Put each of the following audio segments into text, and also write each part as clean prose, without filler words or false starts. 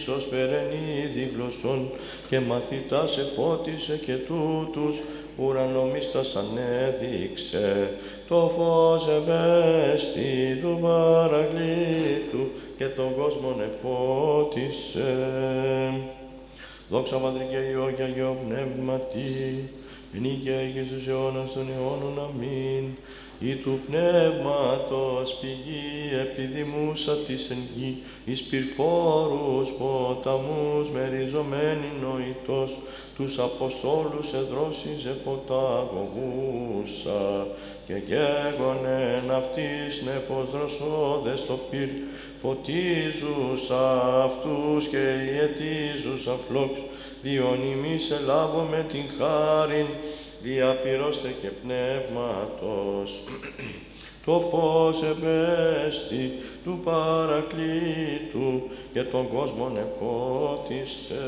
ως περαινίδι γλωσσών και μαθητάς εφώτισε και τούτους ουρανομίστας ανέδειξε το φως εμπέστη του Παρακλήτου και τον κόσμον εφώτισε. Δόξα Πατρί και Υιό και Αγιό Πνεύματι, νίκαια και στους αιώνας των αιώνων. Αμήν. Ή του πνεύματος πηγή επιδημούσα της εν γη, εις πυρφόρους ποταμούς μεριζομένη νοητός, τους Αποστόλους εδρώσεις εφωταγωγούσα, και γέγονεν αυτής νεφος δροσόδες το πυρ, φωτίζουσα αυτούς και ιετίζουσα φλόξ, διονυμής ελάβω με την χάριν, διαπυρώστε και πνεύματος. Το φως εμπέστη του Παρακλήτου και τον κόσμον εφώτισε.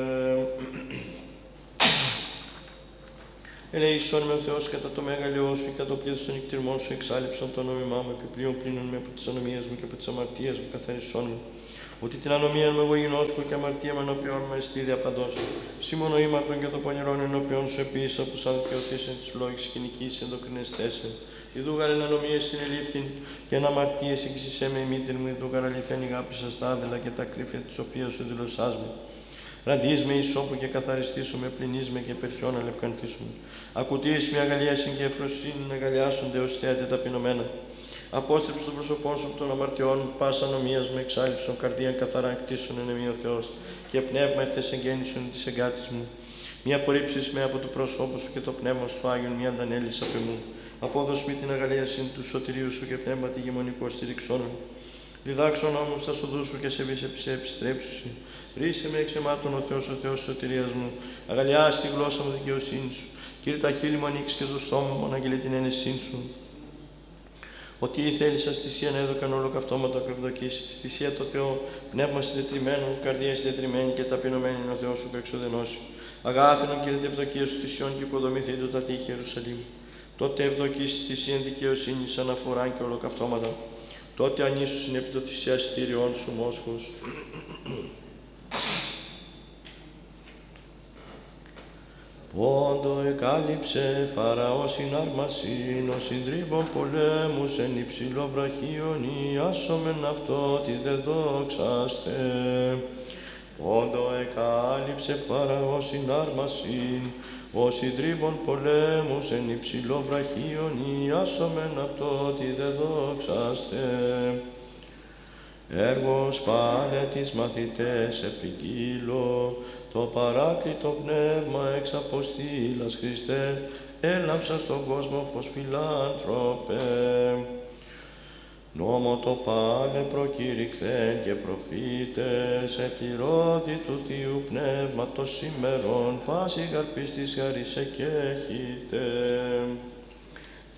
Ελεησόν με ο Θεός κατά το μέγαλειό σου, κατά το πλήθος των εκτιρμών σου, εξάλληψον το νόμιμά μου, επιπλέον πλήνων με από τις ανομίες μου και από τις αμαρτίες μου, καθαρισόν μου. Ότι την ανομία μου εγώ γινώσκω και αμαρτία με ενώπιον με εστίδη απαντός. Σήμωνο ήμαρτον και το πονηρόν ενώπιον σου επίσης, που σαν δικαιωθείς εν της λόγης κοινικής ενδοκρινές θέσεων. Ιδούγαρ εν ανομίες συνελήφθην και εν αμαρτίες εξησέ με ημίτερ μου, ιδούγαρ αληθέν ηγάπησα στα άδελα και τα κρύφια της σοφίας σου δηλωσάς με. Ραντείς με ισόπου και καθαριστήσου με, πληνείς με και περχιόν αλευκανθήσου με. Ακουτείς με αγαλίασιν και ευφροσύνη αγαλιάσονται ως θέατε ταπεινωμένα. Απόστρεψε το πρόσωπό σου από των αμαρτιών, πάσα νομίας με εξάλληψον, καρδίαν καθαρά κτίσον εν εμεί ο Θεός, και πνεύμα ευτες εγγέννησον της εγκάτης μου. Μη απορρίψεις με από το πρόσωπο σου και το πνεύμα σου Άγιον, μη αντανέλεις απ' εμού. Απόδος με την αγαλίασιν του σωτηρίου σου και πνεύμα τη γεμονικό στηριξώνων. Διδάξον όμως τα σοδού σου και σε βίσεψε επιστρέψουσι. Ρίσε με εξαιμάτων ο Θεός, ο Θεός σωτηρίας μου. Αγαλιάς τη γλώσσα μου δικαιοσύνη σου. Κύριε τα χείλη μου ανοίξει και το στόμα μου αναγγείλει την ένεσήν σου. Ότι θέλησα στη θυσία να έδωκαν ολοκαυτώματα ακροδοκής, στη θυσία το Θεό, πνεύμα συντετριμένο, καρδία συντετριμένη και ταπεινωμένη είναι ο Θεός σου εξοδενώσει. Αγάθενον Κύριε τη ευδοκία σου θυσιών και οικοδομηθεί του τα τείχη Ιερουσαλήμ. Τότε ευδοκής θυσίαν δικαιοσύνη αναφοράν και ολοκαυτώματα. Τότε ανήσου συνέπει το θυσιαστήριον σου μόσχος. Πόντο εκάλυψε Φαραώ συνάρμασιν, ο συντρίβων πολέμους εν υψηλό βραχίονι, άσομεν αυτό τη δε δόξαστε. Πόντο εκάλυψε Φαραώ συνάρμασιν, ο συντρίβων πολέμους εν υψηλό βραχίονι, άσομεν αυτό τη δε δόξαστε. Έργος πάλε τις μαθητές επικύλω, το Παράκλητο πνεύμα εξ αποστήλας Χριστέ, έλαμψα στον κόσμο φως φιλάνθρωπε. Νόμο το πάλε προκήρυξεν και προφήτες, επληρώθη του Θείου Πνεύματος σήμερον, πάση γαρπίστης χαρίσε και έχετε.